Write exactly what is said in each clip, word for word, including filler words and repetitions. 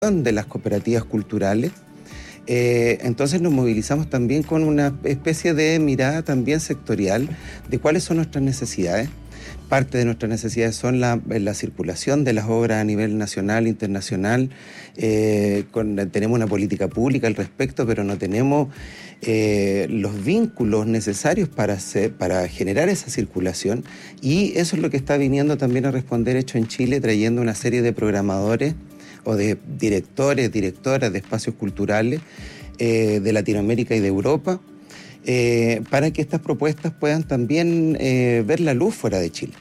de las cooperativas culturales. Eh, entonces nos movilizamos también con una especie de mirada también sectorial de cuáles son nuestras necesidades. Parte de nuestras necesidades son la, la circulación de las obras a nivel nacional, internacional. Eh, con, tenemos una política pública al respecto, pero no tenemos eh, los vínculos necesarios para, hacer, para generar esa circulación. Y eso es lo que está viniendo también a responder Hecho en Chile, trayendo una serie de programadores o de directores, directoras de espacios culturales eh, de Latinoamérica y de Europa, Eh, para que estas propuestas puedan también eh, ver la luz fuera de Chile.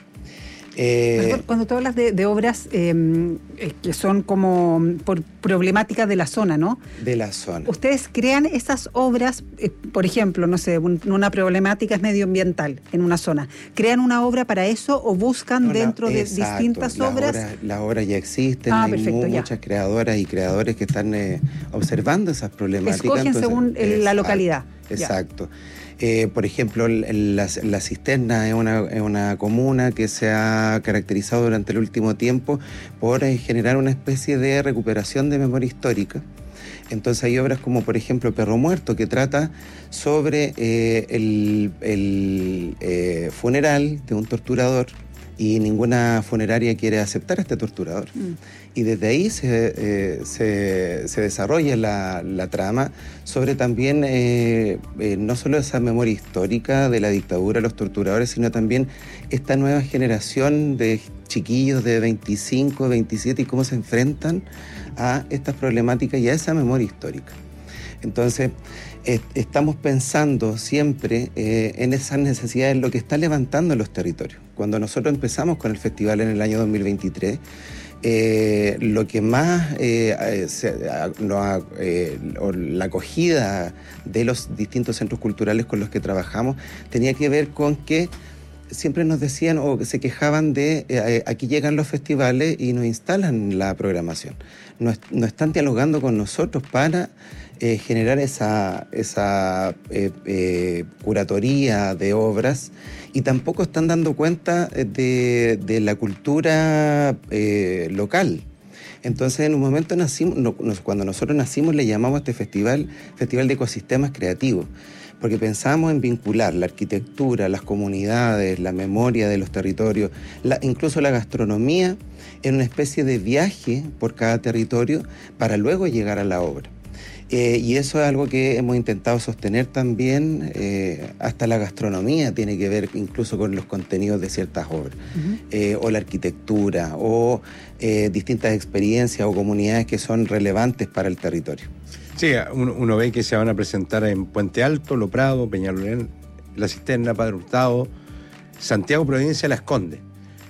Eh, Cuando tú hablas de, de obras eh, que son como por problemáticas de la zona, ¿no? De la zona. ¿Ustedes crean esas obras, eh, por ejemplo, no sé, un, una problemática es medioambiental en una zona? ¿Crean una obra para eso o buscan no, dentro la, de exacto, distintas las obras? obras? Las obras ya existen, ah, hay perfecto, muchas ya. creadoras y creadores que están eh, observando esas problemáticas. Escogen entonces, según el, exacto, la localidad. Exacto. Eh, por ejemplo, la, la Cisterna es una, es una comuna que se ha caracterizado durante el último tiempo por eh, generar una especie de recuperación de memoria histórica. Entonces hay obras como, por ejemplo, Perro Muerto, que trata sobre eh, el, el eh, funeral de un torturador, y ninguna funeraria quiere aceptar a este torturador. Mm. Y desde ahí se, eh, se, se desarrolla la, la trama sobre también eh, eh, no solo esa memoria histórica de la dictadura de los torturadores, sino también esta nueva generación de chiquillos de veinticinco, veintisiete y cómo se enfrentan a estas problemáticas y a esa memoria histórica. Entonces, eh, estamos pensando siempre eh, en esas necesidades, lo que está levantando los territorios. Cuando nosotros empezamos con el festival en el año dos mil veintitrés, eh, lo que más, eh, se, no, eh, la acogida de los distintos centros culturales con los que trabajamos tenía que ver con que siempre nos decían o se quejaban de eh, aquí llegan los festivales y nos instalan la programación. No, no están dialogando con nosotros para eh, generar esa, esa eh, eh, curatoría de obras y tampoco están dando cuenta de, de la cultura eh, local. Entonces, en un momento nacimos, no, cuando nosotros nacimos le llamamos a este festival Festival de Ecosistemas Creativos, porque pensamos en vincular la arquitectura, las comunidades, la memoria de los territorios, la, incluso la gastronomía, en una especie de viaje por cada territorio para luego llegar a la obra. Eh, y eso es algo que hemos intentado sostener también, eh, hasta la gastronomía tiene que ver incluso con los contenidos de ciertas obras, uh-huh. eh, o la arquitectura, o eh, distintas experiencias o comunidades que son relevantes para el territorio. Sí, uno, uno ve que se van a presentar en Puente Alto, Lo Prado, Peñalolén, La Cisterna, Padre Hurtado, Santiago, Providencia, Las Condes.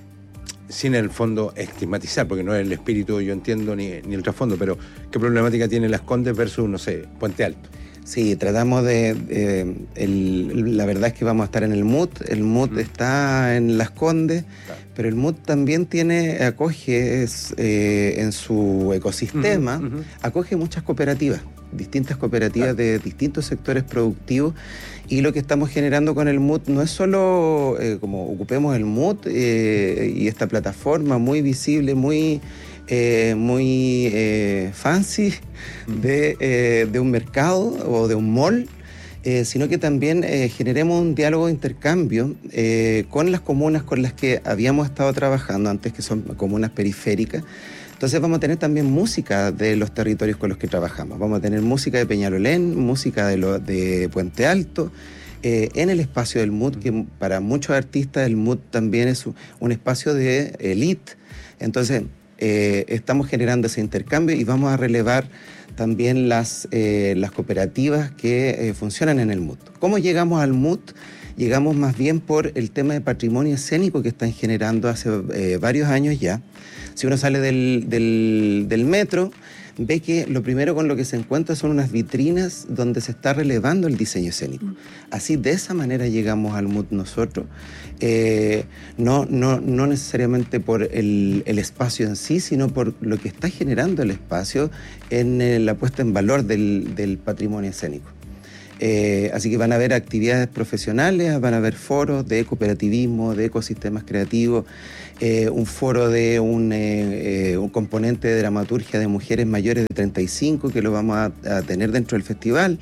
Sin en el fondo estigmatizar, porque no es el espíritu, yo entiendo, ni, ni el trasfondo, pero ¿qué problemática tiene Las Condes versus, no sé, Puente Alto? Sí, tratamos de... de el, la verdad es que vamos a estar en el M U T, el M U T mm. está en Las Condes, claro. Pero el M U T también tiene, acoge es, eh, en su ecosistema, uh-huh, uh-huh. acoge muchas cooperativas, distintas cooperativas, claro. de distintos sectores productivos, y lo que estamos generando con el M U T no es solo eh, como ocupemos el M U T eh, y esta plataforma muy visible, muy... Eh, muy eh, fancy de, eh, de un mercado o de un mall, eh, sino que también eh, generemos un diálogo de intercambio eh, con las comunas con las que habíamos estado trabajando antes, que son comunas periféricas. Entonces vamos a tener también música de los territorios con los que trabajamos. Vamos a tener música de Peñalolén, música de, lo, de Puente Alto, eh, en el espacio del M U T, que para muchos artistas el M U T también es un, un espacio de élite. Entonces, Eh, estamos generando ese intercambio y vamos a relevar también las, eh, las cooperativas que eh, funcionan en el M U T. ¿Cómo llegamos al M U T? Llegamos más bien por el tema de patrimonio escénico que están generando hace eh, varios años ya. Si uno sale del, del, del metro, ve que lo primero con lo que se encuentra son unas vitrinas donde se está relevando el diseño escénico. Así, de esa manera llegamos al M U T nosotros, eh, no, no, no necesariamente por el, el espacio en sí, sino por lo que está generando el espacio en eh, la puesta en valor del, del patrimonio escénico. Eh, así que van a haber actividades profesionales, van a haber foros de cooperativismo, de ecosistemas creativos, eh, un foro de un, eh, eh, un componente de dramaturgia de mujeres mayores de treinta y cinco que lo vamos a, a tener dentro del festival,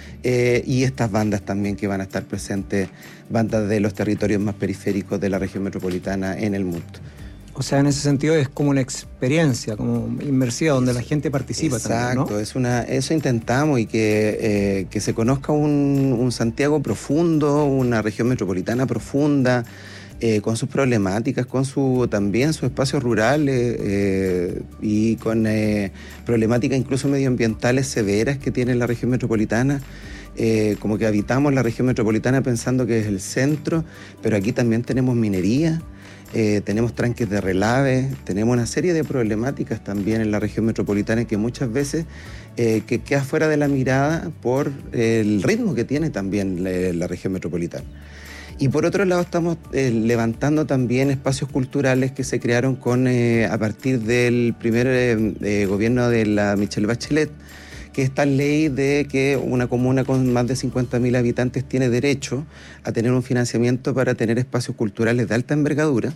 eh, y estas bandas también que van a estar presentes, bandas de los territorios más periféricos de la región metropolitana en el M U T. O sea, en ese sentido es como una experiencia, como inmersiva, donde la gente participa. Exacto, también, ¿no? es una, eso intentamos, y que, eh, que se conozca un, un Santiago profundo, una región metropolitana profunda, eh, con sus problemáticas, con su también sus espacios rurales, eh, y con eh, problemáticas incluso medioambientales severas que tiene la región metropolitana. Eh, como que habitamos la región metropolitana pensando que es el centro, pero aquí también tenemos minería. Eh, tenemos tranques de relave, tenemos una serie de problemáticas también en la región metropolitana que muchas veces eh, que queda fuera de la mirada por el ritmo que tiene también la, la región metropolitana. Y por otro lado estamos eh, levantando también espacios culturales que se crearon con, eh, a partir del primer eh, eh, gobierno de la Michelle Bachelet, que esta ley de que una comuna con más de cincuenta mil habitantes tiene derecho a tener un financiamiento para tener espacios culturales de alta envergadura,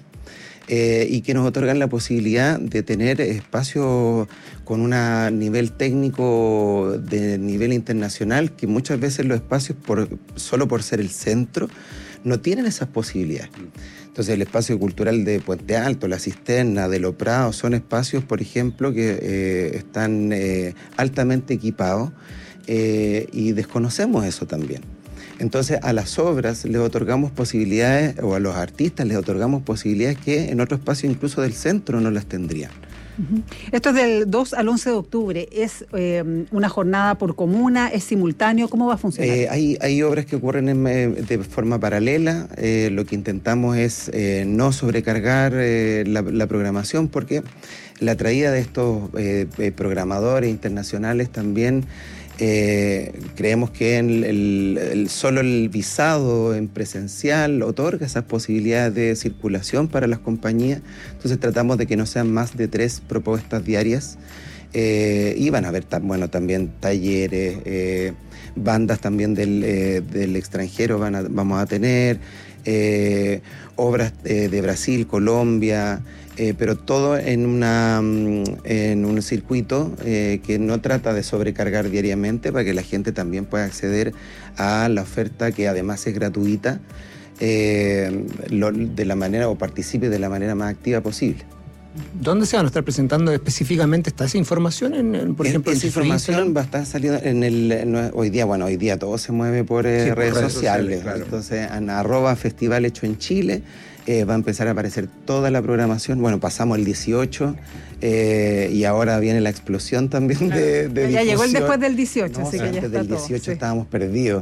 eh, y que nos otorgan la posibilidad de tener espacios con un nivel técnico de nivel internacional, que muchas veces los espacios, por, solo por ser el centro, no tienen esas posibilidades. Entonces el espacio cultural de Puente Alto, La Cisterna, de Los Prados, son espacios, por ejemplo, que eh, están eh, altamente equipados, eh, y desconocemos eso también. Entonces a las obras les otorgamos posibilidades, o a los artistas les otorgamos posibilidades que en otro espacio incluso del centro no las tendrían. Uh-huh. Esto es del dos al once de octubre, ¿es eh, una jornada por comuna, es simultáneo? ¿Cómo va a funcionar? Eh, hay, hay obras que ocurren en, eh, de forma paralela. Eh, lo que intentamos es eh, no sobrecargar eh, la, la programación, porque la traída de estos eh, eh, programadores internacionales también, Eh, creemos que el, el, el, solo el visado en presencial otorga esas posibilidades de circulación para las compañías. Entonces tratamos de que no sean más de tres propuestas diarias, eh, y van a haber bueno, también talleres, eh, bandas también del, eh, del extranjero van a, vamos a tener, eh, obras eh, de Brasil, Colombia, Eh, pero todo en, una, en un circuito eh, que no trata de sobrecargar diariamente, para que la gente también pueda acceder a la oferta, que además es gratuita, eh, lo, de la manera, o participe de la manera más activa posible. ¿Dónde se van a estar presentando específicamente? ¿Está esa información? En, en, por ejemplo, esa información va a estar saliendo en el, en, hoy día, bueno, hoy día todo se mueve por eh, sí, redes, redes sociales, sociales, claro. Entonces en arroba Festival Hecho en Chile eh, va a empezar a aparecer toda la programación. Bueno, pasamos el dieciocho eh, y ahora viene la explosión también, claro, de, de ya difusión. Llegó el después del dieciocho, No, así o sea, que ya antes está del todo, dieciocho sí. Estábamos perdidos.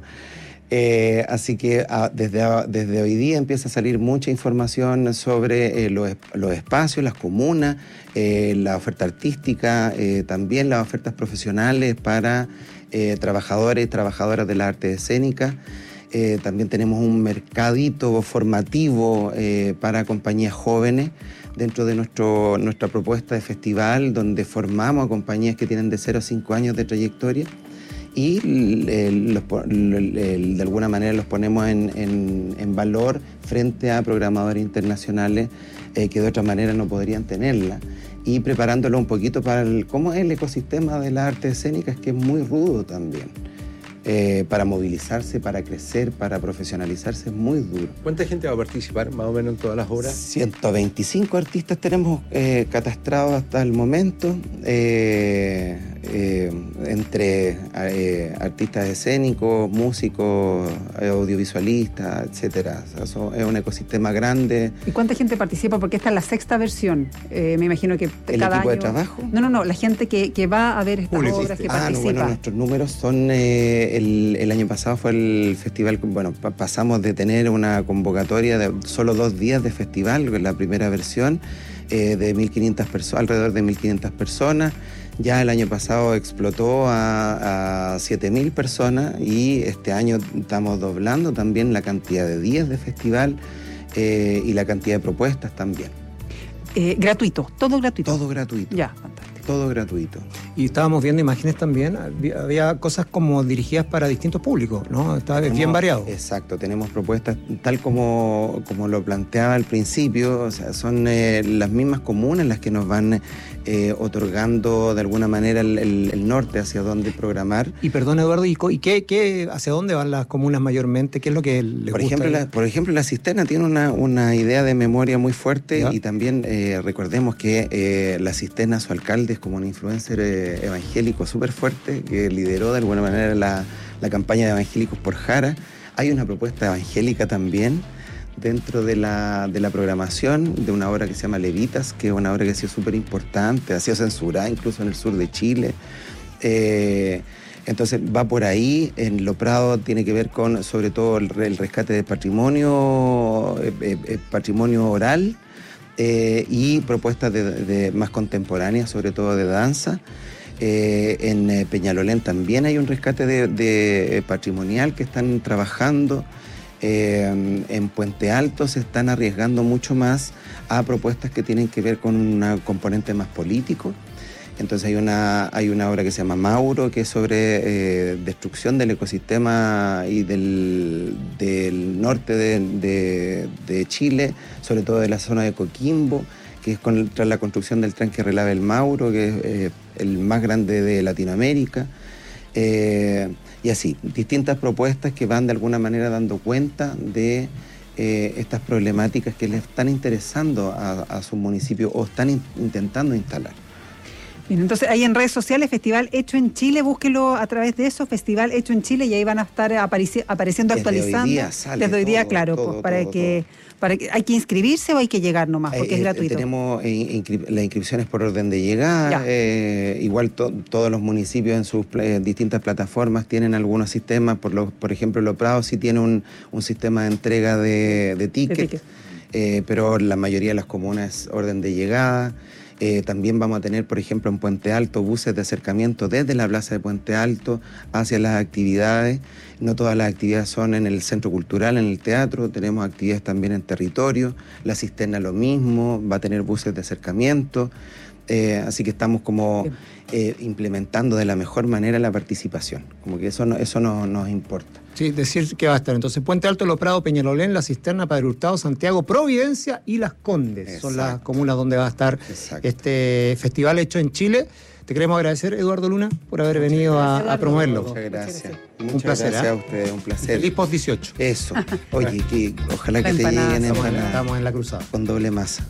Eh, así que a, desde, a, desde hoy día empieza a salir mucha información sobre eh, los, los espacios, las comunas, eh, la oferta artística, eh, también las ofertas profesionales para eh, trabajadores y trabajadoras de la arte escénica. Eh, también tenemos un mercadito formativo eh, para compañías jóvenes dentro de nuestro, nuestra propuesta de festival, donde formamos a compañías que tienen de cero a cinco años de trayectoria. Y eh, los, eh, de alguna manera los ponemos en, en, en valor frente a programadores internacionales eh, que de otra manera no podrían tenerla, y preparándolo un poquito para el, cómo es el ecosistema de las artes escénicas, que es muy rudo también. Eh, para movilizarse, para crecer, para profesionalizarse, es muy duro. ¿Cuánta gente va a participar más o menos en todas las obras? ciento veinticinco artistas tenemos eh, catastrados hasta el momento, eh, eh, entre eh, artistas escénicos, músicos, audiovisualistas, etcétera. O sea, eso es un ecosistema grande. ¿Y cuánta gente participa? Porque esta es la sexta versión. Eh, me imagino que ¿El cada equipo año... de trabajo? No, no, no, la gente que, que va a ver estas Público. obras, que ah, participa. No, bueno, nuestros números son... Eh, El, el año pasado fue el festival, bueno, pa- pasamos de tener una convocatoria de solo dos días de festival, la primera versión, eh, de mil quinientas personas, alrededor de mil quinientas personas. Ya el año pasado explotó a, a siete mil personas, y este año estamos doblando también la cantidad de días de festival eh, y la cantidad de propuestas también. Eh, gratuito, todo gratuito. Todo gratuito. Ya, fantástico. todo gratuito. Y estábamos viendo imágenes también, había, había cosas como dirigidas para distintos públicos, ¿no? Estaba tenemos, bien variado. Exacto, tenemos propuestas tal como, como lo planteaba al principio, o sea, son eh, las mismas comunas las que nos van eh, otorgando de alguna manera el, el, el norte hacia dónde programar. Y perdón, Eduardo, ¿y, y qué, qué, hacia dónde van las comunas mayormente? ¿Qué es lo que les por gusta? Ejemplo, la, por ejemplo, la Cisterna tiene una, una idea de memoria muy fuerte. ¿Ya? Y también eh, recordemos que eh, la Cisterna, su alcalde, es como un influencer eh, evangélico súper fuerte que lideró de alguna manera la, la campaña de Evangélicos por Jara. Hay una propuesta evangélica también dentro de la, de la programación de una obra que se llama Levitas, que es una obra que ha sido súper importante, ha sido censurada incluso en el sur de Chile. Eh, entonces va por ahí. En Lo Prado tiene que ver con sobre todo el, el rescate de patrimonio, eh, eh, patrimonio oral eh, y propuestas de, de más contemporáneas, sobre todo de danza. Eh, en eh, Peñalolén también hay un rescate de, de eh, patrimonial que están trabajando. Eh, en Puente Alto se están arriesgando mucho más a propuestas que tienen que ver con un componente más político. Entonces hay una, hay una obra que se llama Mauro, que es sobre eh, destrucción del ecosistema y del, del norte de, de, de Chile, sobre todo de la zona de Coquimbo, que es contra la construcción del tranque Relave el Mauro, que es eh, el más grande de Latinoamérica. Eh, y así, distintas propuestas que van de alguna manera dando cuenta de eh, estas problemáticas que le están interesando a, a su municipio o están in, intentando instalar. Bien, entonces ahí en redes sociales, Festival Hecho en Chile, búsquelo a través de eso, Festival Hecho en Chile, y ahí van a estar apareci apareciendo, desde actualizando. Hoy día sale desde hoy día, todo, claro, todo, pues, para todo, que... todo. Para que, ¿hay que inscribirse o hay que llegar nomás? Porque eh, es gratuito. Tenemos eh, inscri las inscripciones por orden de llegada. Eh, igual to todos los municipios en sus eh, distintas plataformas tienen algunos sistemas. Por, lo, por ejemplo, Lo Prado sí tiene un, un sistema de entrega de, de tickets, de ticket. eh, pero la mayoría de las comunas es orden de llegada. Eh, también vamos a tener, por ejemplo, en Puente Alto, buses de acercamiento desde la plaza de Puente Alto hacia las actividades. No todas las actividades son en el centro cultural, en el teatro, tenemos actividades también en territorio. La Cisterna lo mismo, va a tener buses de acercamiento. Eh, así que estamos como eh, implementando de la mejor manera la participación. Como que eso, no, eso no, nos importa. Sí, decir que va a estar. Entonces, Puente Alto, Lo Prado, Peñalolén, La Cisterna, Padre Hurtado, Santiago, Providencia y Las Condes. Exacto. Son las comunas donde va a estar Exacto. este festival hecho en Chile. Te queremos agradecer, Eduardo Luna, por haber Muchas venido gracias, a, a promoverlo. Muchas gracias. Un Muchas placer, gracias ¿eh? a ustedes, un placer. Feliz post dieciocho. Eso. Oye, que, ojalá la que empanada, te lleguen estamos, empanadas. Estamos en la cruzada. Con doble masa.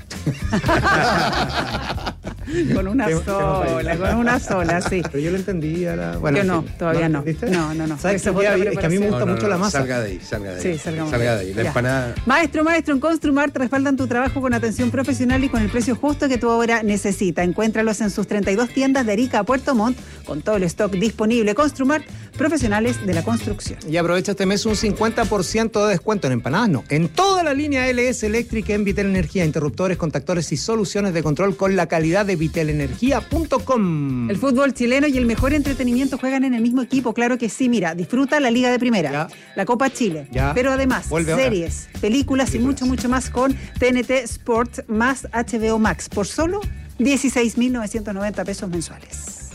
Con una sola, con una sola, sí. Pero yo lo entendí ahora. Bueno, yo no, sí. todavía no. No, ¿Viste? no, no. no. ¿Sabes qué? Es que a mí me gusta no, no, mucho no, la masa. Salga de ahí, salga de ahí. Sí, salgamos salga de ahí. La ya. empanada. Maestro, maestro, en Construmart respaldan tu trabajo con atención profesional y con el precio justo que tu obra necesita. Encuéntralos en sus treinta y dos tiendas de Arica a Puerto Montt, con todo el stock disponible. Construmart, profesionales de la construcción. Y aprovecha este mes un cincuenta por ciento de descuento en empanadas, no. En toda la línea L S Electric en Vitel Energía, interruptores, contactores y soluciones de control con la calidad de vitel energía punto com. El fútbol chileno y el mejor entretenimiento juegan en el mismo equipo, claro que sí. Mira, disfruta la Liga de Primera, ya. La Copa Chile, ya. Pero además Vuelve series, películas, películas y mucho, mucho más con T N T Sport más H B O Max por solo dieciséis mil novecientos noventa pesos mensuales.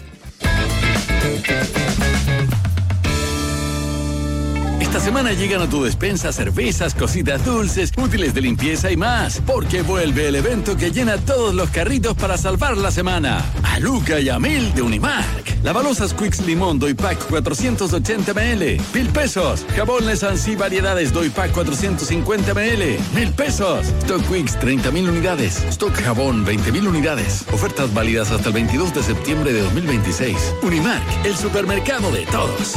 Esta semana llegan a tu despensa cervezas, cositas dulces, útiles de limpieza y más, porque vuelve el evento que llena todos los carritos para salvar la semana. A Luca y a Mil de Unimark. Lavalosas Quicks Limón Doypack cuatrocientos ochenta mililitros. Mil pesos. Jabón Lesansi Variedades Doypack cuatrocientos cincuenta mililitros. Mil pesos. Stock Quicks treinta mil unidades. Stock Jabón veinte mil unidades. Ofertas válidas hasta el veintidós de septiembre de dos mil veintiséis. Unimark, el supermercado de todos.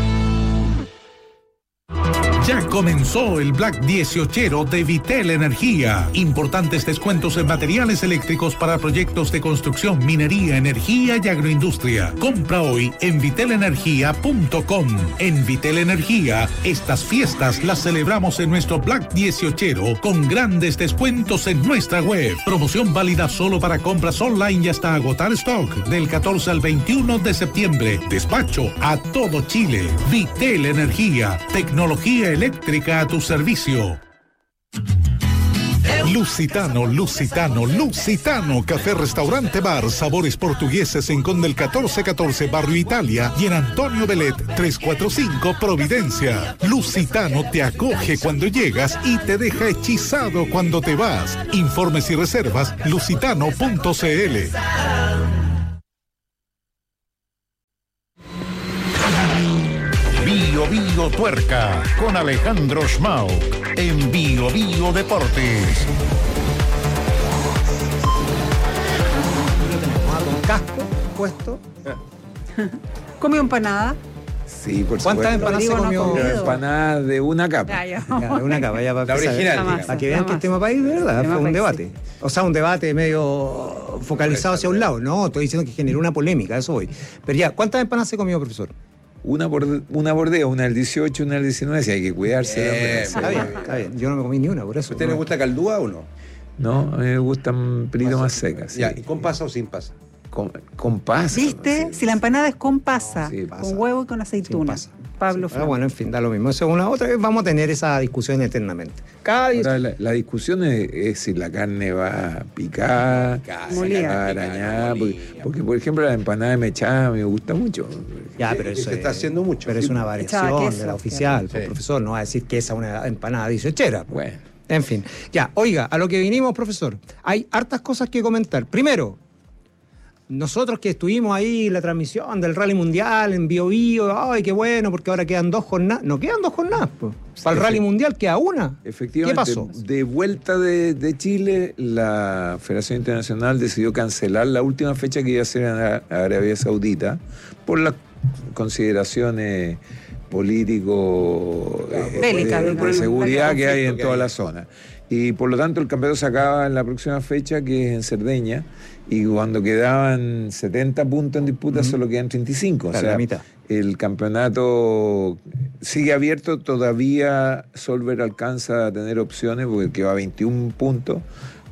Ya comenzó el Black dieciochero de Vitel Energía. Importantes descuentos en materiales eléctricos para proyectos de construcción, minería, energía y agroindustria. Compra hoy en vitel energía punto com. En Vitel Energía, estas fiestas las celebramos en nuestro Black dieciochero con grandes descuentos en nuestra web. Promoción válida solo para compras online y hasta agotar stock del catorce al veintiuno de septiembre. Despacho a todo Chile. Vitel Energía, tecnología eléctrica a tu servicio. Lusitano, Lusitano, Lusitano, café, restaurante, bar, sabores portugueses en Conde el catorce catorce, Barrio Italia, y en Antonio Belet trescientos cuarenta y cinco, Providencia. Lusitano te acoge cuando llegas y te deja hechizado cuando te vas. Informes y reservas, lusitano punto c l. Bio Bio Tuerca con Alejandro Schmauk en Bio Bio Deportes. Con casco puesto. ¿Comió empanada? Sí, por ¿Cuántas supuesto. empanadas se Rodrigo no ha comió? comido. Empanadas de una capa. Ya, ya. Ya, de una capa, ya para La empezar. original, La masa, digamos. Para que vean la que el masa. tema país, de verdad, Tema fue un país, debate. O sea, un debate medio focalizado hacia un lado. No, estoy diciendo que generó una polémica, a eso voy. Pero ya, ¿cuántas empanadas se comió, profesor? Una por una bordea, una del dieciocho, una del diecinueve, si hay que cuidarse. Bien, hombre. Está bien, está bien. Yo no me comí ni una, por eso. ¿A usted le gusta caldúa o no? No, a mí me gustan un pelito más secas. Sí. Ya, ¿y con pasa o sin pasa? Con, con pasa. ¿Viste? Sí. Si la empanada es con pasa, Sí, con huevo y con aceituna. Sin pasa. Pablo Ah, Flores. bueno, en fin, da lo mismo. Eso es una otra vez. Vamos a tener esa discusión eternamente. Cada día. Ahora, la, la discusión es, es si la carne va picada, si Molida. va arañada. Porque, porque, por ejemplo, la empanada de mechada me gusta mucho. Ya, pero eso se es- está haciendo mucho. Pero es Sí. una Echaba variación queso, de la oficial, sí. pues, profesor. No va a decir que esa es una empanada dieciochera. pues. Bueno. En fin. Ya, oiga, a lo que vinimos, profesor. Hay hartas cosas que comentar. Primero, nosotros que estuvimos ahí en la transmisión del Rally Mundial en Bio Bio, ay, qué bueno, porque ahora quedan dos jornadas. No quedan dos jornadas, pues. Para el Rally Mundial queda una. Efectivamente, ¿Qué pasó? de vuelta de, de Chile, la Federación Internacional decidió cancelar la última fecha que iba a ser en Ara- Arabia Saudita por las consideraciones político eh, Bélicas, de, digamos. de seguridad que hay en que toda hay. la zona. Y por lo tanto el campeonato se acaba en la próxima fecha, que es en Cerdeña, y cuando quedaban setenta puntos en disputa, solo quedan treinta y cinco. Claro, o sea, la mitad. el campeonato sigue abierto, todavía Solver alcanza a tener opciones porque va a veintiún puntos,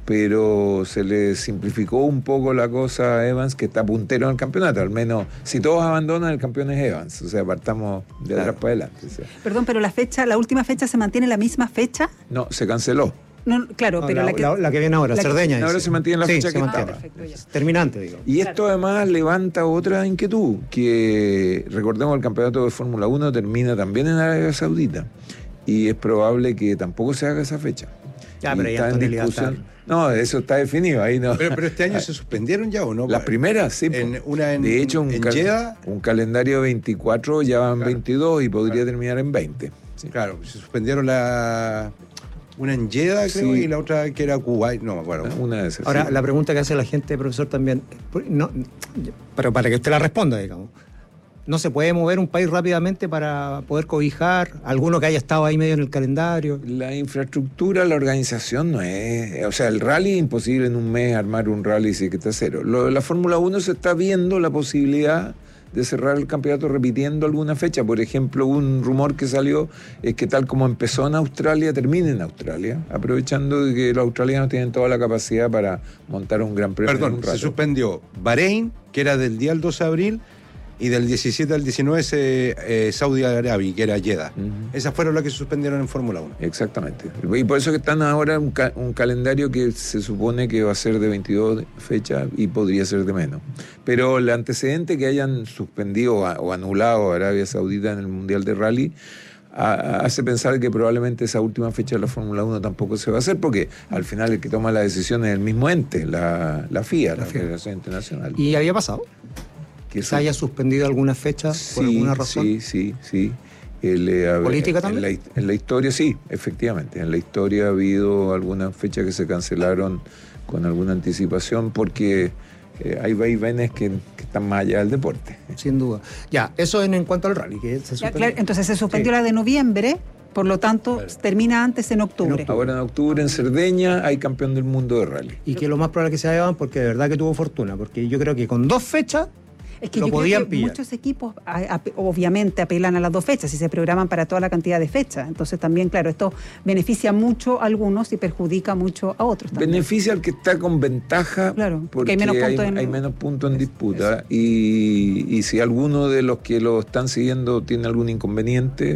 pero se le simplificó un poco la cosa a Evans, que está puntero en el campeonato. Al menos, si todos abandonan, el campeón es Evans. O sea, partamos de atrás para adelante. O sea, Perdón, pero la fecha, la última fecha se mantiene la misma fecha. no, se canceló. No, claro, No, pero la, la, que, la- la que viene ahora, la que- Cerdeña. Ahora dice. se mantiene la Sí, fecha se que mantiene. estaba. Perfecto, ya. Terminante, digo. Y esto además levanta otra inquietud, que recordemos el campeonato de Fórmula uno termina también en Arabia Saudita, y es probable que tampoco se haga esa fecha. Ya, Y pero ahí está en Antonelli va a discusión. estar. No, eso está definido, ahí no. Pero, pero este año se suspendieron ya o no? Las primeras, sí. En, po. una en, de hecho, un, en cal- Jeddah. un calendario veinticuatro ya van Claro. veintidós y podría terminar en veinte. Sí. Claro, se suspendieron la. Una en Jeddah, creo, Sí. y la otra que era Kuwait, no me acuerdo. Una de esas. Ahora, sí. la pregunta que hace la gente, profesor, también, no, pero para que usted la responda, digamos, ¿no se puede mover un país rápidamente para poder cobijar alguno que haya estado ahí medio en el calendario? La infraestructura, la organización no es... O sea, el rally es imposible en un mes armar un rally si que está cero. Lo de la Fórmula uno se está viendo la posibilidad de cerrar el campeonato repitiendo alguna fecha. Por ejemplo, un rumor que salió es que tal como empezó en Australia, termine en Australia, aprovechando de que los australianos tienen toda la capacidad para montar un gran premio. en Perdón, un se rally. suspendió Bahrein, que era del día al doce de abril, y del diecisiete al diecinueve se, eh, Saudi Arabia, que era Jeddah. Ujú. Esas fueron las que se suspendieron en Fórmula uno. Exactamente. Y por eso que están ahora un, ca- un calendario que se supone que va a ser de veintidós fechas y podría ser de menos. Pero el antecedente que hayan suspendido o, a- o anulado a Arabia Saudita en el Mundial de Rally a- a- hace pensar que probablemente esa última fecha de la Fórmula uno tampoco se va a hacer, porque al final el que toma la decisión es el mismo ente, la, la FIA, la, La FIA. Federación Internacional. ¿Y había pasado? Que ¿Que se haya suspendido alguna fecha por Sí, alguna razón? Sí, sí, sí. El, eh, a ver, ¿Política en también? la, en la historia, sí, efectivamente. En la historia ha habido algunas fechas que se cancelaron con alguna anticipación porque eh, hay vaivenes que, que están más allá del deporte. Sin duda. Ya, eso en, en cuanto al rally. Que se Ya, suspendió. claro, entonces se suspendió Sí. la de noviembre, por lo tanto termina antes en octubre. Ahora en octubre en Cerdeña hay campeón del mundo de rally. Y que lo más probable es que se hagan porque de verdad que tuvo fortuna. Porque yo creo que con dos fechas Es que lo yo podían creo que pillar. muchos equipos a- a- obviamente apelan a las dos fechas y se programan para toda la cantidad de fechas. Entonces también, claro, esto beneficia mucho a algunos y perjudica mucho a otros también. Beneficia al que está con ventaja, Claro, porque porque hay menos puntos hay, en- hay menos puntos en disputa, y, y si alguno de los que lo están siguiendo tiene algún inconveniente,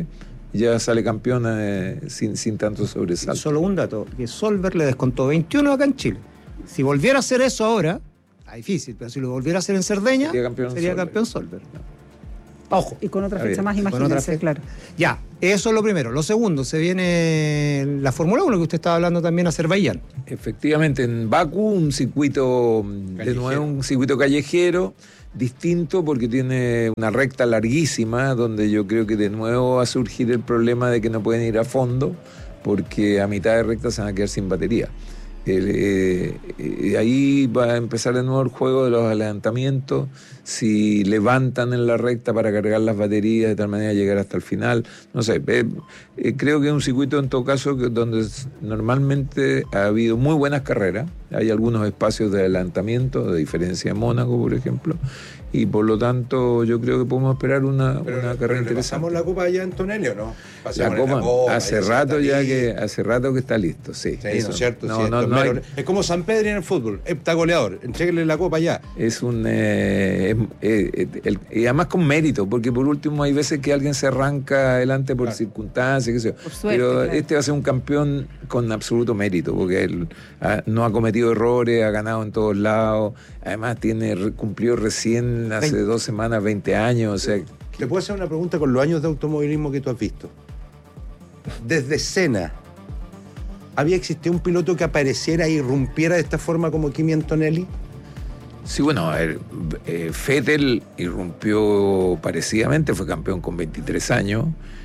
ya sale campeón eh, sin, sin tanto sobresalto. Solo un dato, que Solberg le descontó veintiuno acá en Chile. Si volviera a hacer eso ahora, es difícil, pero si lo volviera a hacer en Cerdeña, sería campeón, sería Solberg. campeón Solberg. No. Ojo. Y con otra fecha más, imagínense, claro. Ya, eso es lo primero. Lo segundo, se viene la Fórmula uno que usted estaba hablando también, Azerbaiyán. Efectivamente, en Bakú, un circuito, callejero. de nuevo, un circuito callejero, distinto porque tiene una recta larguísima, donde yo creo que de nuevo va a surgir el problema de que no pueden ir a fondo, porque a mitad de recta se van a quedar sin batería. Eh, eh, ahí va a empezar de nuevo el juego de los adelantamientos, si levantan en la recta para cargar las baterías de tal manera de llegar hasta el final, no sé, eh, eh, creo que es un circuito en todo caso que, donde normalmente ha habido muy buenas carreras, hay algunos espacios de adelantamiento, de diferencia de Mónaco por ejemplo, y por lo tanto yo creo que podemos esperar una, pero, una pero carrera ¿le interesante. ¿Pasamos la copa allá en Tonelli o no? La copa, la copa hace rato ya que hace rato que está listo, sí. Sí, eso, ¿no es cierto? No, sí, no, no hay... Es como San Pedro en el fútbol, está goleador, entréguele la copa ya. Es un eh, es, eh, el, y además con mérito, porque por último hay veces que alguien se arranca adelante por claro. circunstancias, qué sé yo. Por suerte, pero claro. este va a ser un campeón con absoluto mérito, porque él ha, no ha cometido errores, ha ganado en todos lados, además tiene cumplió recién hace veinte dos semanas, veinte años, o sea. ¿Te puedo hacer una pregunta con los años de automovilismo que tú has visto? Desde Senna, ¿había existido un piloto que apareciera e irrumpiera de esta forma como Kimi Antonelli? Sí, bueno, a ver, eh, Vettel irrumpió parecidamente, fue campeón con veintitrés años.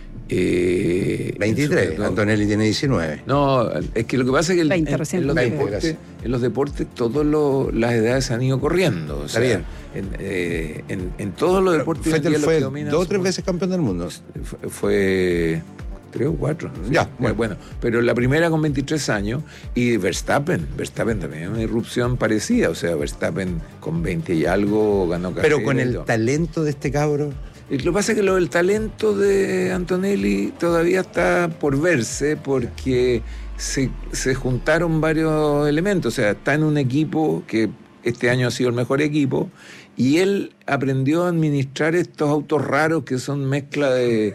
Eh, veintitrés, Antonelli tiene diecinueve. No, es que lo que pasa es que el, veinte, en, en, los veinte, deportes, en los deportes todas las edades se han ido corriendo. O Está sea, bien. En, eh, en, en todos los deportes... Vettel fue dos o tres veces campeón del mundo. Fue... fue tres o cuatro. ¿Sí? Ya, bueno. bueno. Pero la primera con veintitrés años y Verstappen, Verstappen también una irrupción parecida, o sea, Verstappen con veinte y algo ganó carrera. Pero con el talento de este cabro. Y lo que pasa es que lo del talento de Antonelli todavía está por verse porque se, se juntaron varios elementos, o sea, está en un equipo que este año ha sido el mejor equipo y él aprendió a administrar estos autos raros que son mezcla de...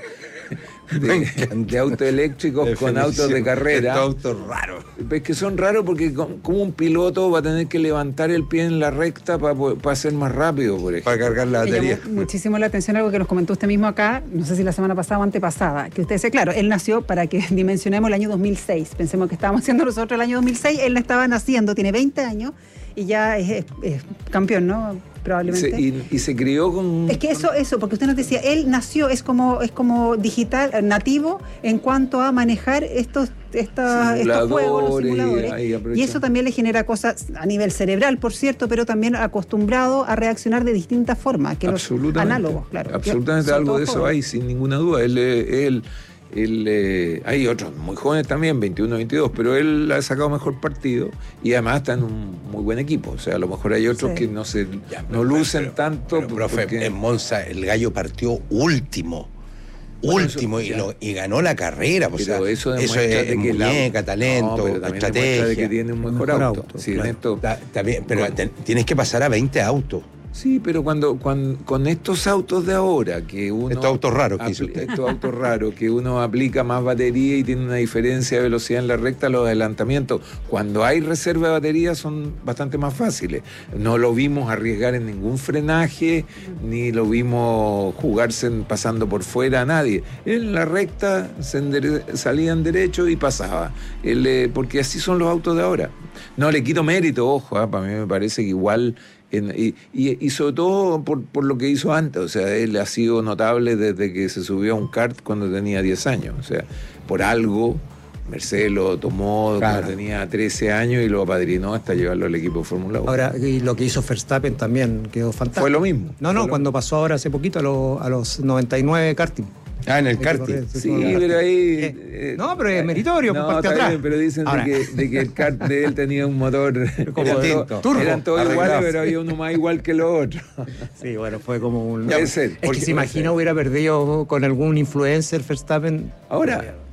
De, de autos eléctricos con autos de carrera. Estos autos raros. Es que son raros porque como un piloto va a tener que levantar el pie en la recta para pa ser más rápido, por ejemplo. Para cargar la batería. Me llamó muchísimo la atención algo que nos comentó usted mismo acá, no sé si la semana pasada o antepasada, que usted dice, claro, él nació, para que dimensionemos, el año dos mil seis. Pensemos que estábamos haciendo nosotros el año dos mil seis, él estaba naciendo, tiene veinte años y ya es, es, es campeón, ¿no? Probablemente. Se, y, y se crió con... Es que eso, eso, porque usted nos decía, él nació, es como, es como digital, nativo en cuanto a manejar estos, esta, estos juegos, los simuladores. Y eso también le genera cosas a nivel cerebral, por cierto, pero también acostumbrado a reaccionar de distintas formas que los análogos, claro. Absolutamente, algo de eso jóvenes. Hay, sin ninguna duda. Él, él, él eh, hay otros muy jóvenes también, veintiuno, veintidós, pero él ha sacado mejor partido y además está en un muy buen equipo. O sea, a lo mejor hay otros sí. que no se ya, pero, no lucen pero, tanto. Pero, profe, porque... en Monza el gallo partió último. Bueno, último eso, y, lo, y ganó la carrera. O sea, eso, eso es que muñeca, la... talento, no, estrategia. De que tiene un mejor, mejor auto. auto sí, claro. esto... Está, está bien, pero bueno. te, tienes que pasar a veinte autos. Sí, pero cuando, cuando con estos autos de ahora que uno estos autos raros que hizo usted. Estos autos raros que uno aplica más batería y tiene una diferencia de velocidad en la recta, los adelantamientos cuando hay reserva de batería son bastante más fáciles. No lo vimos arriesgar en ningún frenaje, ni lo vimos jugarse en, pasando por fuera a nadie. En la recta se endere, salían derecho y pasaba. Él, eh, porque así son los autos de ahora. No le quito mérito, ojo, eh, para mí me parece que igual En, y, y, y sobre todo por, por lo que hizo antes, o sea, él ha sido notable desde que se subió a un kart cuando tenía diez años, o sea, por algo Mercedes lo tomó claro. cuando tenía trece años y lo apadrinó hasta llevarlo al equipo de Fórmula uno. Ahora, y lo que hizo Verstappen también quedó fantástico. Fue lo mismo. No, no, cuando pasó ahora hace poquito a, lo, a los noventa y nueve karting. Ah, en el karting. Correr, sí, pero ahí... Eh, no, pero es meritorio, no, parte atrás. Bien, pero dicen de que, de que el kart de él tenía un motor... Como eran turbo, eran todos arreglado. Iguales, pero había uno más igual que los otros. Sí, bueno, fue como un... Puede ser. Es que se imagina hubiera perdido con algún influencer Verstappen. Ahora...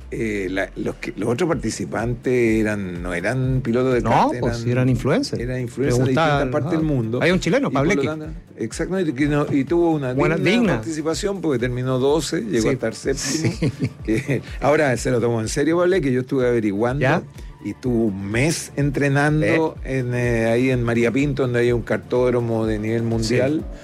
Eh, la, los, que, los otros participantes eran no eran pilotos de kart, no, eran, pues, eran influencers. Eran influencers de distintas partes del mundo. Hay un chileno, Pablequi. Exactamente, que no, y tuvo una Buena, digna, digna participación porque terminó doce, llegó sí. a estar séptimo. Sí. Eh, ahora se lo tomó en serio, Pablequi, yo estuve averiguando. ¿Ya? Y estuvo un mes entrenando ¿Eh? en, eh, ahí en María Pinto, donde hay un kartódromo de nivel mundial. Sí.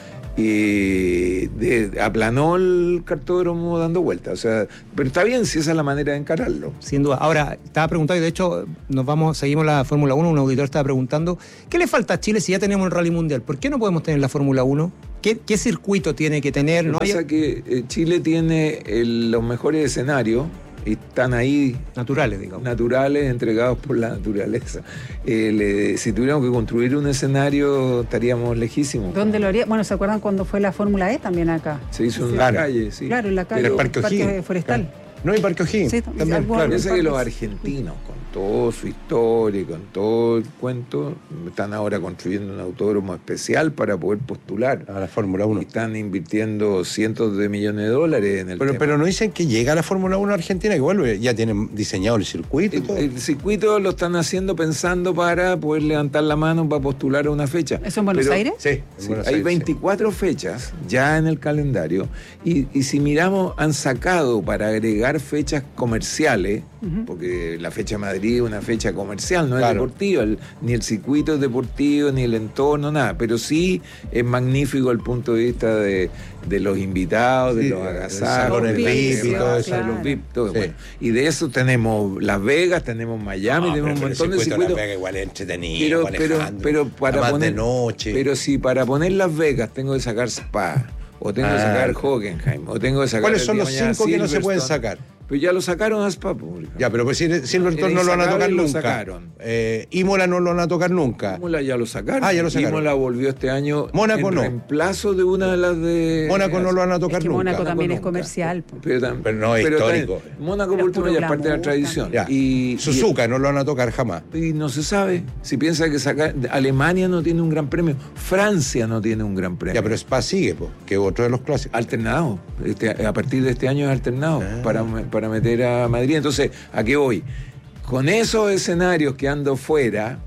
Y de, aplanó el cartódromo dando vueltas. O sea, pero está bien si esa es la manera de encararlo. Sin duda. Ahora, estaba preguntando, y de hecho, nos vamos, seguimos la Fórmula uno, un auditor estaba preguntando, ¿qué le falta a Chile si ya tenemos el Rally Mundial? ¿Por qué no podemos tener la Fórmula uno? ¿Qué, ¿Qué circuito tiene que tener? Lo que pasa es que eh, Chile tiene el, los mejores escenarios. Están ahí naturales, digamos. Naturales, entregados por la naturaleza. Eh, le, si tuviéramos que construir un escenario, estaríamos lejísimos. ¿Dónde lo haría? Bueno, ¿se acuerdan cuando fue la Fórmula E también acá? Se hizo sí. en la calle, sí. Claro, en la calle. En el Parque O'Higgins. Parque Forestal. Claro. No hay Parque O'Higgins. Sí, también, claro. Piensa que los argentinos, con toda su historia y con todo el cuento, están ahora construyendo un autódromo especial para poder postular a la Fórmula uno. Y están invirtiendo cientos de millones de dólares en el pero, tema. Pero no dicen que llega a la Fórmula uno Argentina, que vuelve, ya tienen diseñado el circuito y todo. El, el circuito lo están haciendo pensando para poder levantar la mano para postular a una fecha. ¿Eso en Buenos pero, Aires? Sí, en sí Buenos hay Aires, veinticuatro sí. fechas ya en el calendario y, y si miramos, han sacado para agregar fechas comerciales, uh-huh. porque la fecha de Madrid es una fecha comercial, no claro. es deportiva, el, ni el circuito es deportivo, ni el entorno, nada, pero sí es magnífico el punto de vista de, de los invitados, sí, de los agasajos, con el V I P y todo eso. Claro. Los V I P, todo, sí. bueno. Y de eso tenemos Las Vegas, tenemos Miami, no, tenemos un montón de circuitos. Las Vegas igual es entretenido, pero, pero, pero para poner, de noche. Pero si para poner Las Vegas tengo que sacar Spa, o tengo ah, que sacar Hockenheim, o tengo que sacar... ¿Cuáles son los cinco que no se pueden sacar? Pero ya lo sacaron a Spa pública. Ya, pero pues Silverstone no lo van a tocar nunca. Sacaron. Eh, Imola no lo van a tocar nunca. Imola ya lo sacaron. Ah, ya lo sacaron. Imola volvió este año Mónaco en no. reemplazo de una de las de... Mónaco no lo van a tocar es que nunca. Mónaco también Mónaco es comercial. Pero, tam- pero no es pero histórico. También, Mónaco por último ya es parte de la tradición. Ya. Y, Suzuka y, no lo van a tocar jamás. Y no se sabe. Si piensa que saca, Alemania no tiene un gran premio, Francia no tiene un gran premio. Ya, pero Spa sigue, pues, que otro de los clásicos. Alternado. Este, a partir de este año es alternado ah. para, para meter a Madrid. Entonces, ¿a qué voy? Con esos escenarios que ando fuera,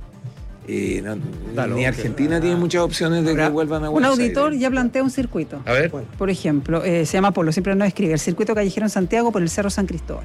eh, no, Dalo, ni Argentina tiene muchas opciones de que vuelvan a Buenos Un auditor Aires. ya plantea un circuito. A ver. Por ejemplo, eh, se llama Polo, siempre nos escribe, el circuito callejero en Santiago por el Cerro San Cristóbal.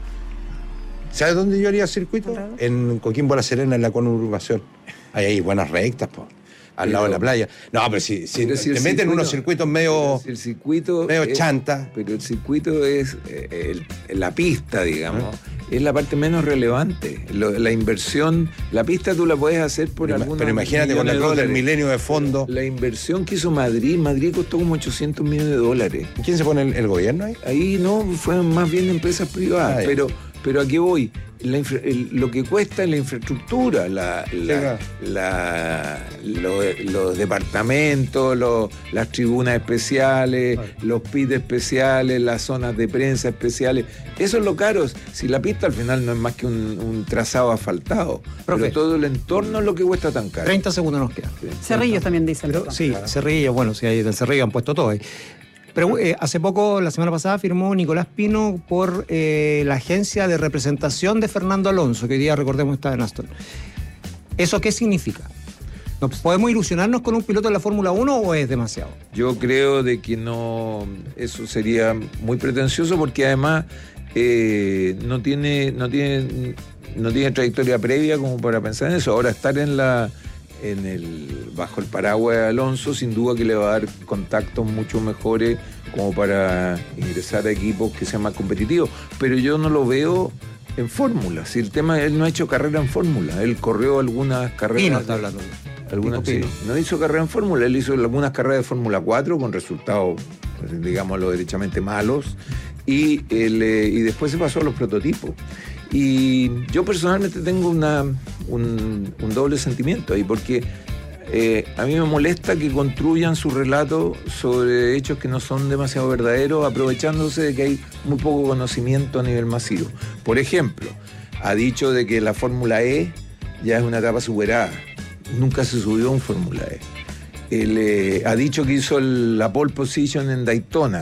¿Sabes dónde yo haría circuito? En Coquimbo La Serena, en la conurbación. Ahí hay buenas rectas, pues. Al pero, lado de la playa. No, pero si, si, si te meten circuito, unos circuitos medio, si el circuito medio es, chanta. Pero el circuito es eh, el, la pista, digamos, ¿eh? Es la parte menos relevante. Lo, la inversión, la pista tú la puedes hacer por pero, algunos Pero imagínate con el rol del milenio de fondo. La inversión que hizo Madrid, Madrid costó como ochocientos millones de dólares. ¿Quién se pone el, el gobierno ahí? Ahí no, fueron más bien empresas privadas. Ah, pero, pero ¿a qué voy? La infra, el, lo que cuesta es la infraestructura, la, la, la, lo, los departamentos, lo, las tribunas especiales, vale. los pits especiales, las zonas de prensa especiales. Eso es lo caro. Si la pista al final no es más que un, un trazado asfaltado, Profe, pero todo el entorno es lo que cuesta tan caro. treinta segundos nos quedan. Sí. Cerrillos también dicen. Pero, sí, Cerrillos, bueno, si hay del Cerrillo han puesto todo ahí. Pero eh, hace poco, la semana pasada, firmó Nicolás Pino por eh, la agencia de representación de Fernando Alonso, que hoy día, recordemos, está en Aston. ¿Eso qué significa? ¿Nos podemos ilusionarnos con un piloto de la Fórmula uno o es demasiado? Yo creo de que no, eso sería muy pretencioso porque además eh, no tiene, no tiene, no tiene trayectoria previa como para pensar en eso. Ahora estar en la... en el bajo el paraguas de Alonso sin duda que le va a dar contactos mucho mejores como para ingresar a equipos que sean más competitivos, pero yo no lo veo en fórmula. Si el tema, él no ha hecho carrera en fórmula, él corrió algunas carreras. Pino está hablando. Algunas, sí, no hizo carrera en fórmula, él hizo algunas carreras de Fórmula cuatro con resultados, digámoslo, derechamente malos, y, el, y después se pasó a los prototipos. Y yo personalmente tengo una, un, un doble sentimiento ahí, porque eh, a mí me molesta que construyan su relato sobre hechos que no son demasiado verdaderos, aprovechándose de que hay muy poco conocimiento a nivel masivo. Por ejemplo, ha dicho de que la Fórmula E ya es una etapa superada. Nunca se subió a un Fórmula E. Él eh, ha dicho que hizo el, la pole position en Daytona.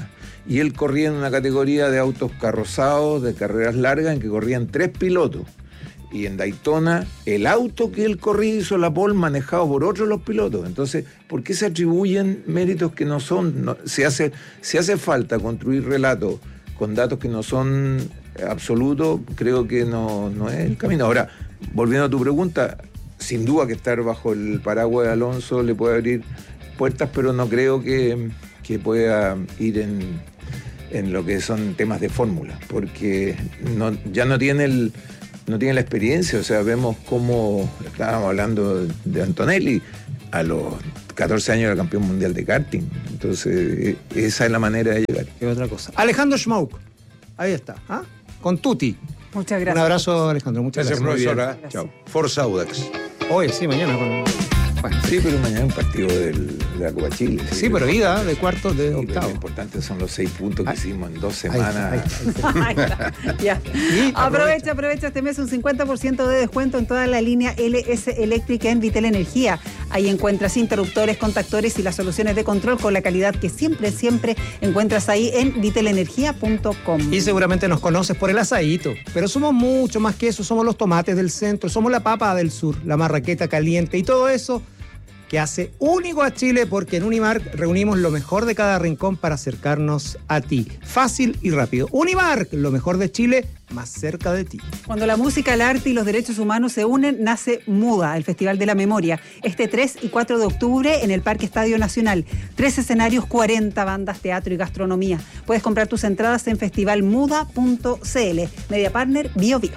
y él corría en una categoría de autos carrozados, de carreras largas, en que corrían tres pilotos. Y en Daytona, el auto que él corría hizo la pole manejado por otros los pilotos. Entonces, ¿por qué se atribuyen méritos que no son? No, se hace, se hace falta construir relatos con datos que no son absolutos, creo que no, no es el camino. Ahora, volviendo a tu pregunta, sin duda que estar bajo el paraguas de Alonso le puede abrir puertas, pero no creo que, que pueda ir en, en lo que son temas de fórmula, porque no, ya no tiene el... no tiene la experiencia, o sea, vemos cómo estábamos hablando de Antonelli, a los catorce años era campeón mundial de karting, entonces esa es la manera de llegar. ¿Qué otra cosa? Alejandro Schmauk, ahí está, ¿ah? Con Tuti. Muchas gracias. Un abrazo, Alejandro, muchas gracias. Gracias, profesora. Chao. Forza Audax. Hoy, sí, mañana con... Bueno, sí, pero mañana un partido del, de la Copa Chile. Sí, sí pero ida de cuartos de sí, octavo. Lo importante son los seis puntos que ay, hicimos en dos semanas. Ahí está, ahí está. Ya. Aprovecha, aprovecha este mes un cincuenta por ciento de descuento en toda la línea L S eléctrica en Vitel Energía. Ahí encuentras interruptores, contactores y las soluciones de control con la calidad que siempre, siempre encuentras ahí en vitel energía punto com. Y seguramente nos conoces por el asadito, pero somos mucho más que eso. Somos los tomates del centro, somos la papa del sur, la marraqueta caliente y todo eso que hace único a Chile, porque en Unimark reunimos lo mejor de cada rincón para acercarnos a ti. Fácil y rápido. Unimark, lo mejor de Chile, más cerca de ti. Cuando la música, el arte y los derechos humanos se unen, nace MUDA, el Festival de la Memoria. Este tres y cuatro de octubre en el Parque Estadio Nacional. Tres escenarios, cuarenta bandas, teatro y gastronomía. Puedes comprar tus entradas en festival muda punto c l. Media Partner, Bio Bio.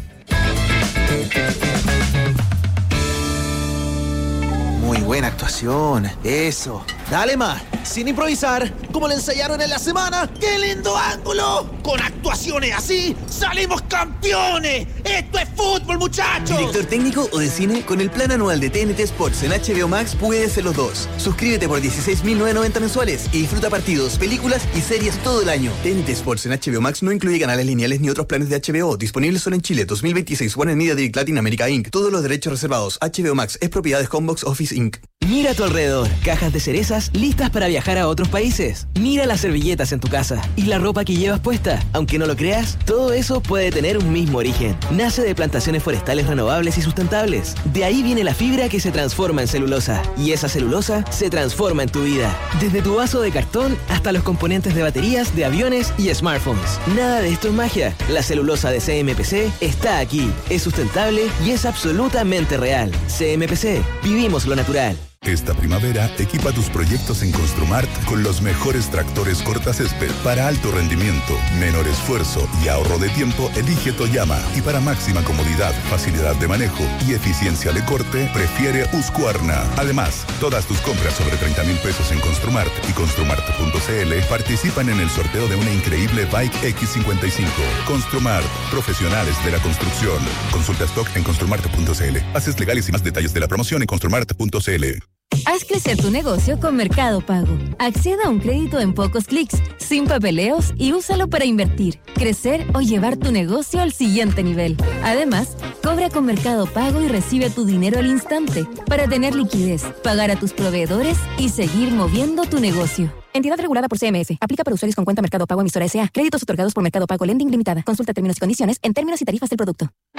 Muy buena actuación, eso. Dale más, sin improvisar, como le ensayaron en la semana. ¡Qué lindo ángulo! Con actuaciones así, ¡salimos campeones! ¡Esto es fútbol, muchachos! Director técnico o de cine, con el plan anual de T N T Sports en H B O Max puedes ser los dos. Suscríbete por dieciséis mil novecientos noventa mensuales y disfruta partidos, películas y series todo el año. T N T Sports en H B O Max no incluye canales lineales ni otros planes de H B O. Disponibles solo en Chile. dos mil veintiséis. Warner Media Direct Latin America incorporated. Todos los derechos reservados. H B O Max es propiedad de Homebox Office incorporated. Mira a tu alrededor. Cajas de cerezas listas para viajar a otros países. Mira las servilletas en tu casa y la ropa que llevas puesta. Aunque no lo creas, todo eso puede tener un mismo origen. Nace de plantaciones forestales renovables y sustentables. De ahí viene la fibra que se transforma en celulosa. Y esa celulosa se transforma en tu vida. Desde tu vaso de cartón hasta los componentes de baterías, de aviones y smartphones. Nada de esto es magia. La celulosa de C M P C está aquí. Es sustentable y es absolutamente real. C M P C. Vivimos lo natural. Esta primavera, equipa tus proyectos en Construmart con los mejores tractores cortacésped. Para alto rendimiento, menor esfuerzo y ahorro de tiempo, elige Toyama. Y para máxima comodidad, facilidad de manejo y eficiencia de corte, prefiere Husqvarna. Además, todas tus compras sobre treinta mil pesos en Construmart y construmart punto c l participan en el sorteo de una increíble Bike X cincuenta y cinco. Construmart, profesionales de la construcción. Consulta stock en construmart punto c l. Bases legales y más detalles de la promoción en construmart punto c l. Haz crecer tu negocio con Mercado Pago. Acceda a un crédito en pocos clics, sin papeleos y úsalo para invertir, crecer o llevar tu negocio al siguiente nivel. Además, cobra con Mercado Pago y recibe tu dinero al instante para tener liquidez, pagar a tus proveedores y seguir moviendo tu negocio. Entidad regulada por C M F. Aplica para usuarios con cuenta Mercado Pago emisora S A. Créditos otorgados por Mercado Pago Lending Limitada. Consulta términos y condiciones en términos y tarifas del producto.